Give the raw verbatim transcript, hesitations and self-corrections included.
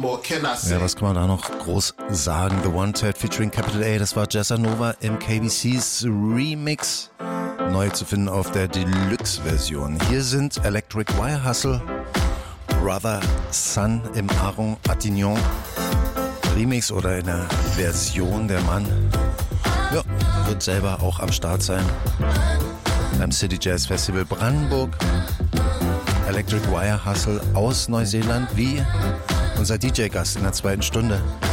more can I say? Ja, was kann man da noch groß sagen? The Wanted featuring Capital A, das war Jazzanova im K B C's Remix. Neu zu finden auf der Deluxe-Version. Hier sind Electric Wire Hustle, Brother Sun im Aron Attignon Remix oder in der Version. Der Mann ja, wird selber auch am Start sein beim City Jazz Festival Brandenburg. Electric Wire Hustle aus Neuseeland wie unser D J-Gast in der zweiten Stunde.